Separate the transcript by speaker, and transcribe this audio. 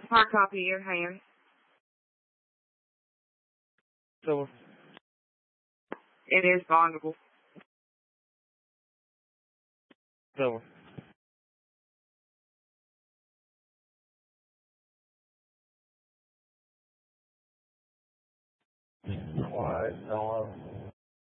Speaker 1: Hard copy in your hand.
Speaker 2: So
Speaker 1: It is bondable.
Speaker 2: So Quiet, hello.